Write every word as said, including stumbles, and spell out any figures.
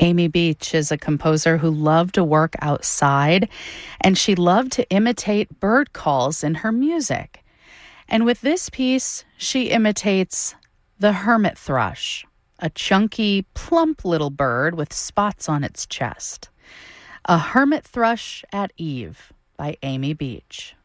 Amy Beach is a composer who loved to work outside, and she loved to imitate bird calls in her music. And with this piece, she imitates the hermit thrush, a chunky, plump little bird with spots on its chest. A Hermit Thrush at Eve by Amy Beach.